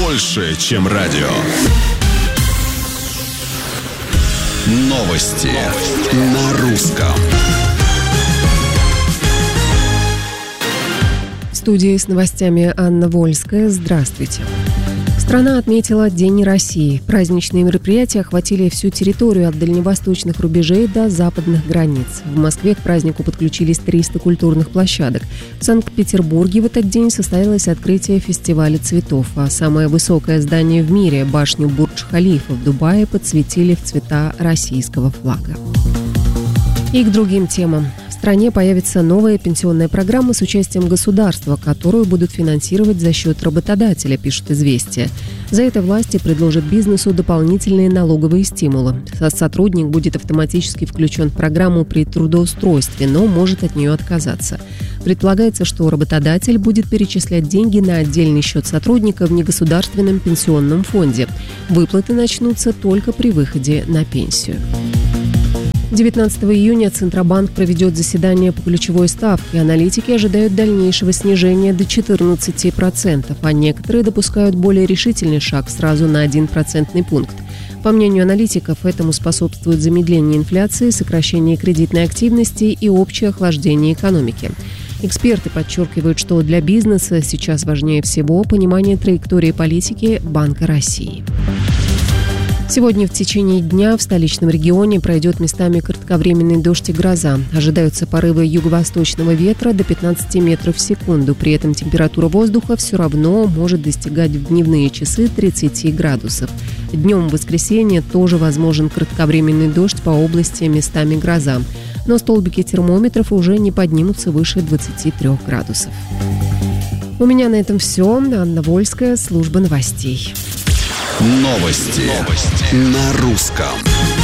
больше, чем радио. Новости на русском. В студии с новостями Анна Вольская. Здравствуйте. Страна отметила День России. Праздничные мероприятия охватили всю территорию от дальневосточных рубежей до западных границ. В Москве к празднику подключились 300 культурных площадок. В Санкт-Петербурге в этот день состоялось открытие фестиваля цветов, а самое высокое здание в мире, башню Бурдж-Халифа в Дубае, подсветили в цвета российского флага. И к другим темам. В стране появится новая пенсионная программа с участием государства, которую будут финансировать за счет работодателя, пишет «Известия». За это власти предложат бизнесу дополнительные налоговые стимулы. Сотрудник будет автоматически включен в программу при трудоустройстве, но может от нее отказаться. Предполагается, что работодатель будет перечислять деньги на отдельный счет сотрудника в негосударственном пенсионном фонде. Выплаты начнутся только при выходе на пенсию. 19 июня Центробанк проведет заседание по ключевой ставке. Аналитики ожидают дальнейшего снижения до 14%, а некоторые допускают более решительный шаг сразу на 1% пункт. По мнению аналитиков, этому способствует замедление инфляции, сокращение кредитной активности и общее охлаждение экономики. Эксперты подчеркивают, что для бизнеса сейчас важнее всего понимание траектории политики Банка России. Сегодня в течение дня в столичном регионе пройдет местами кратковременный дождь и гроза. Ожидаются порывы юго-восточного ветра до 15 метров в секунду. При этом температура воздуха все равно может достигать в дневные часы 30 градусов. Днем в воскресенье тоже возможен кратковременный дождь по области, местами гроза. Но столбики термометров уже не поднимутся выше 23 градусов. У меня на этом все. Анна Вольская, служба новостей. Новости на русском.